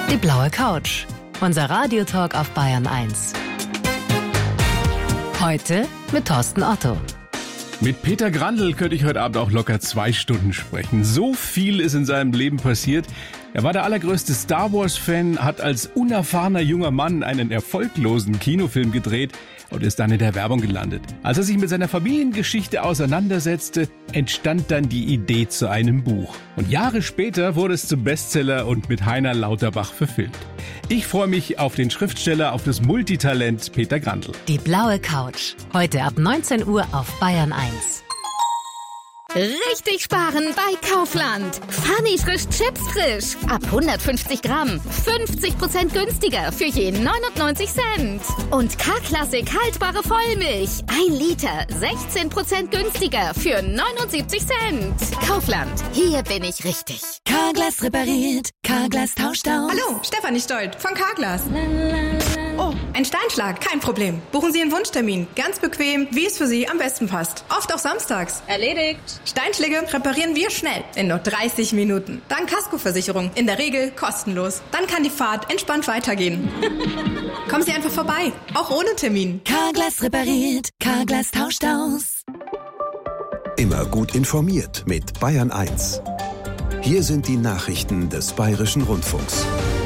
Die blaue Couch. Unser Radiotalk auf Bayern 1. Heute mit Thorsten Otto. Mit Peter Grandl könnte ich heute Abend auch locker 2 Stunden sprechen. So viel ist in seinem Leben passiert. Er war der allergrößte Star-Wars-Fan, hat als unerfahrener junger Mann einen erfolglosen Kinofilm gedreht und ist dann in der Werbung gelandet. Als er sich mit seiner Familiengeschichte auseinandersetzte, entstand dann die Idee zu einem Buch. Und Jahre später wurde es zum Bestseller und mit Heiner Lauterbach verfilmt. Ich freue mich auf den Schriftsteller, auf das Multitalent Peter Grandl. Die blaue Couch. Heute ab 19 Uhr auf Bayern 1. Richtig sparen bei Kaufland. Funny frisch Chips frisch. Ab 150 Gramm. 50% günstiger für je 99 Cent. Und K-Klassik haltbare Vollmilch. 1 Liter. 16% günstiger für 79 Cent. Kaufland. Hier bin ich richtig. Carglass repariert. Carglass tauscht aus. Hallo, Stefanie Stolt von Carglass. Oh, ein Steinschlag, kein Problem. Buchen Sie einen Wunschtermin. Ganz bequem, wie es für Sie am besten passt. Oft auch samstags. Erledigt. Steinschläge reparieren wir schnell, in nur 30 Minuten. Dank Kaskoversicherung, in der Regel kostenlos. Dann kann die Fahrt entspannt weitergehen. Kommen Sie einfach vorbei, auch ohne Termin. Carglass repariert. Carglass tauscht aus. Immer gut informiert mit Bayern 1. Hier sind die Nachrichten des Bayerischen Rundfunks.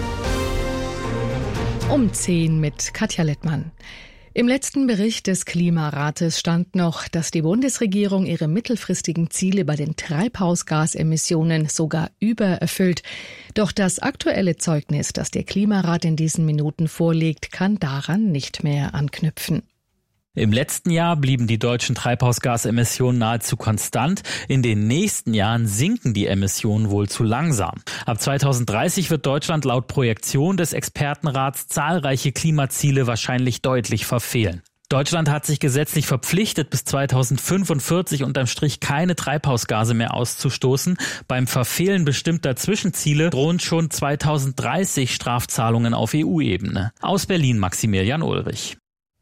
Um 10 mit Katja Littmann. Im letzten Bericht des Klimarates stand noch, dass die Bundesregierung ihre mittelfristigen Ziele bei den Treibhausgasemissionen sogar übererfüllt. Doch das aktuelle Zeugnis, das der Klimarat in diesen Minuten vorlegt, kann daran nicht mehr anknüpfen. Im letzten Jahr blieben die deutschen Treibhausgasemissionen nahezu konstant. In den nächsten Jahren sinken die Emissionen wohl zu langsam. Ab 2030 wird Deutschland laut Projektion des Expertenrats zahlreiche Klimaziele wahrscheinlich deutlich verfehlen. Deutschland hat sich gesetzlich verpflichtet, bis 2045 unterm Strich keine Treibhausgase mehr auszustoßen. Beim Verfehlen bestimmter Zwischenziele drohen schon 2030 Strafzahlungen auf EU-Ebene. Aus Berlin Maximilian Ulrich.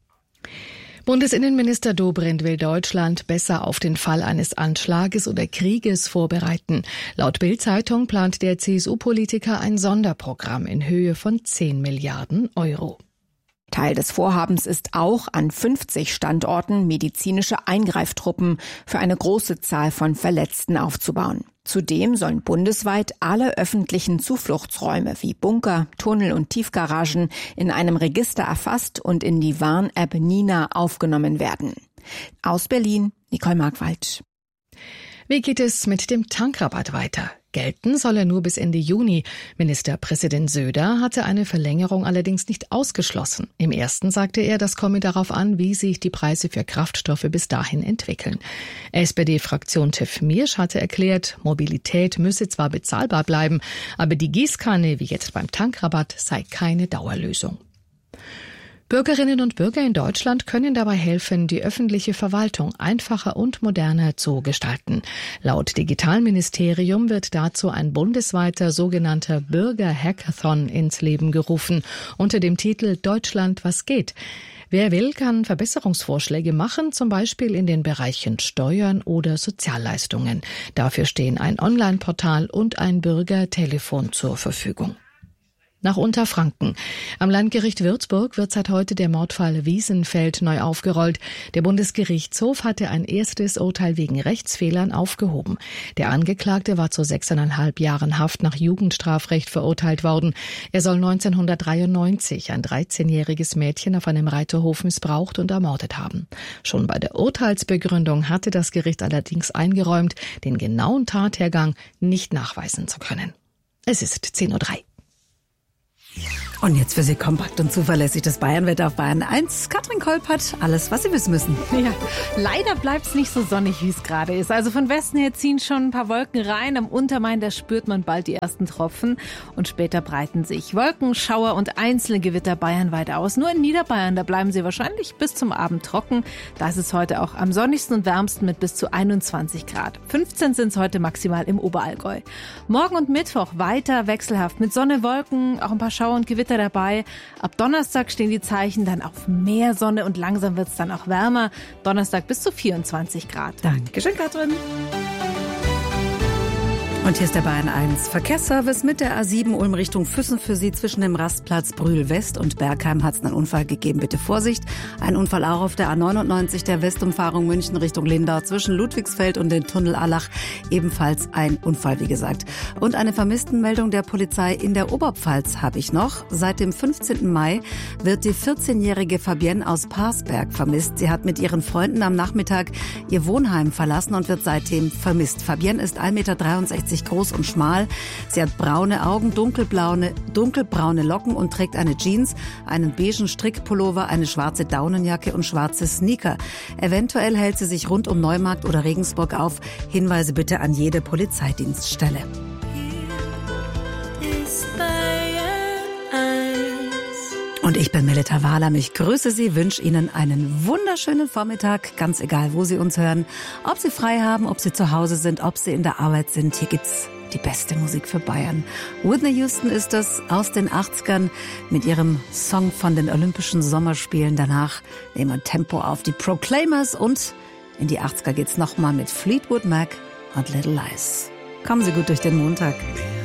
Bundesinnenminister Dobrindt will Deutschland besser auf den Fall eines Anschlages oder Krieges vorbereiten. Laut Bild-Zeitung plant der CSU-Politiker ein Sonderprogramm in Höhe von 10 Milliarden Euro. Teil des Vorhabens ist auch, an 50 Standorten medizinische Eingreiftruppen für eine große Zahl von Verletzten aufzubauen. Zudem sollen bundesweit alle öffentlichen Zufluchtsräume wie Bunker, Tunnel und Tiefgaragen in einem Register erfasst und in die Warn-App Nina aufgenommen werden. Aus Berlin, Nicole Markwald. Wie geht es mit dem Tankrabatt weiter? Gelten soll er nur bis Ende Juni. Ministerpräsident Söder hatte eine Verlängerung allerdings nicht ausgeschlossen. Im ersten sagte er, das komme darauf an, wie sich die Preise für Kraftstoffe bis dahin entwickeln. SPD-Fraktion-Chef Miersch hatte erklärt, Mobilität müsse zwar bezahlbar bleiben, aber die Gießkanne, wie jetzt beim Tankrabatt, sei keine Dauerlösung. Bürgerinnen und Bürger in Deutschland können dabei helfen, die öffentliche Verwaltung einfacher und moderner zu gestalten. Laut Digitalministerium wird dazu ein bundesweiter sogenannter Bürger-Hackathon ins Leben gerufen, unter dem Titel Deutschland, was geht? Wer will, kann Verbesserungsvorschläge machen, zum Beispiel in den Bereichen Steuern oder Sozialleistungen. Dafür stehen ein Online-Portal und ein Bürgertelefon zur Verfügung. Nach Unterfranken. Am Landgericht Würzburg wird seit heute der Mordfall Wiesenfeld neu aufgerollt. Der Bundesgerichtshof hatte ein erstes Urteil wegen Rechtsfehlern aufgehoben. Der Angeklagte war zu 6,5 Jahren Haft nach Jugendstrafrecht verurteilt worden. Er soll 1993 ein 13-jähriges Mädchen auf einem Reiterhof missbraucht und ermordet haben. Schon bei der Urteilsbegründung hatte das Gericht allerdings eingeräumt, den genauen Tathergang nicht nachweisen zu können. Es ist 10:03 Uhr. Und jetzt für Sie kompakt und zuverlässig das Bayernwetter auf Bayern 1. Katrin Kolpert, alles, was Sie wissen müssen. Ja, leider bleibt es nicht so sonnig, wie es gerade ist. Also von Westen her ziehen schon ein paar Wolken rein. Am Untermain, da spürt man bald die ersten Tropfen. Und später breiten sich Wolken, Schauer und einzelne Gewitter bayernweit aus. Nur in Niederbayern, da bleiben sie wahrscheinlich bis zum Abend trocken. Da ist es heute auch am sonnigsten und wärmsten mit bis zu 21 Grad. 15 sind es heute maximal im Oberallgäu. Morgen und Mittwoch weiter wechselhaft mit Sonne, Wolken, auch ein paar Schauer und Gewitter dabei. Ab Donnerstag stehen die Zeichen dann auf mehr Sonne und langsam wird es dann auch wärmer. Donnerstag bis zu 24 Grad. Dankeschön, Katrin. Und hier ist der Bayern 1 Verkehrsservice mit der A7 Ulm Richtung Füssen für Sie. Zwischen dem Rastplatz Brühl West und Bergheim hat es einen Unfall gegeben. Bitte Vorsicht. Ein Unfall auch auf der A99 der Westumfahrung München Richtung Lindau zwischen Ludwigsfeld und den Tunnel Allach. Ebenfalls ein Unfall, wie gesagt. Und eine Vermisstenmeldung der Polizei in der Oberpfalz habe ich noch. Seit dem 15. Mai wird die 14-jährige Fabienne aus Parsberg vermisst. Sie hat mit ihren Freunden am Nachmittag ihr Wohnheim verlassen und wird seitdem vermisst. Fabienne ist 1,63 Meter groß und schmal. Sie hat braune Augen, dunkelbraune Locken und trägt eine Jeans, einen beigen Strickpullover, eine schwarze Daunenjacke und schwarze Sneaker. Eventuell hält sie sich rund um Neumarkt oder Regensburg auf. Hinweise bitte an jede Polizeidienststelle. Und ich bin Melita Wahlam. Ich grüße Sie, wünsche Ihnen einen wunderschönen Vormittag, ganz egal, wo Sie uns hören. Ob Sie frei haben, ob Sie zu Hause sind, ob Sie in der Arbeit sind. Hier gibt's die beste Musik für Bayern. Whitney Houston ist das aus den 80ern mit ihrem Song von den Olympischen Sommerspielen. Danach nehmen wir Tempo auf die Proclaimers und in die 80er geht's nochmal mit Fleetwood Mac und Little Lies. Kommen Sie gut durch den Montag.